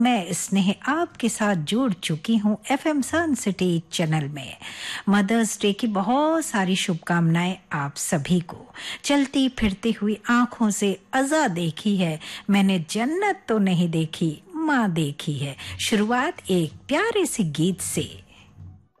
मैं स्नेह आपके साथ जुड़ चुकी हूँ एफएम सन सिटी चैनल में। मदर्स डे की बहुत सारी शुभकामनाएं आप सभी को। चलती फिरती हुई आंखों से अज़ा देखी है मैंने, जन्नत तो नहीं देखी माँ देखी है। शुरुआत एक प्यारे से गीत से।